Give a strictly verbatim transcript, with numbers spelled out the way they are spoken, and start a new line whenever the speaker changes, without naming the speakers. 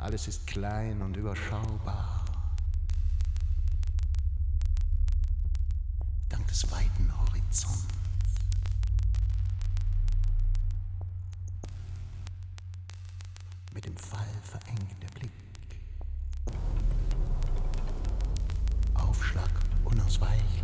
Alles ist klein und überschaubar. Dank des weiten Horizonts. Mit dem Fall verengt der Blick. Aufschlag unausweichlich.